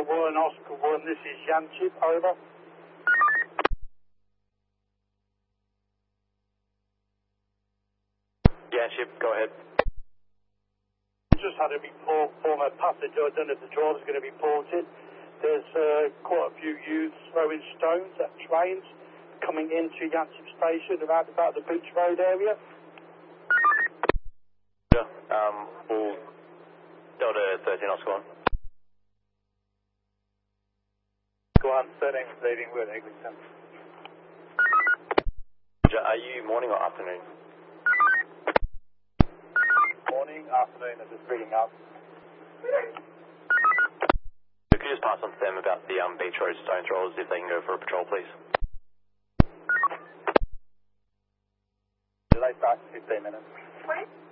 Oscar 1, this is Yanchip, over. Yanchip, go ahead. Just had a report from a passenger. I don't know if the driver's going to be ported. There's quite a few youths throwing stones at trains coming into Yanchip Station around about the Beach Road area. Yeah, we'll Delta 13 Oscar 1. Go on, 13 leaving with Eglinton. Are you morning or afternoon? Morning, afternoon, I'm just reading up. Could you just pass on to them about the Beach Road stone throwers if they can go for a patrol, please? Delay start 15 minutes. 20?